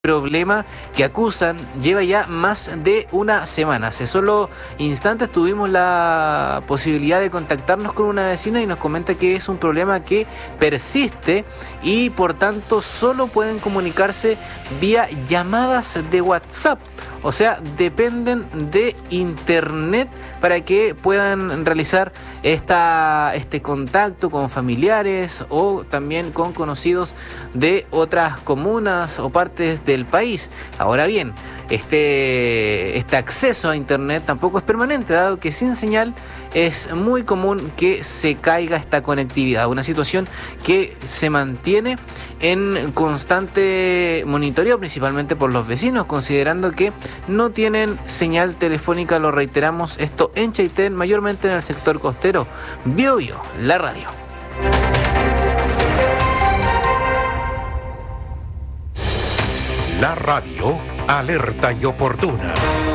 problema que acusan lleva ya más de una semana. Hace solo instantes tuvimos la posibilidad de contactarnos con una vecina y nos comenta que es un problema que persiste y por tanto solo pueden comunicarse vía llamadas de WhatsApp. O sea, dependen de internet para que puedan realizar este contacto con familiares o también con conocidos de otras comunas o partes del país. Ahora bien, este acceso a internet tampoco es permanente, dado que sin señal es muy común que se caiga esta conectividad, una situación que se mantiene en constante monitoreo, principalmente por los vecinos, considerando que no tienen señal telefónica, lo reiteramos, esto en Chaitén, mayormente en el sector costero. Biobío, la radio. La radio, alerta y oportuna.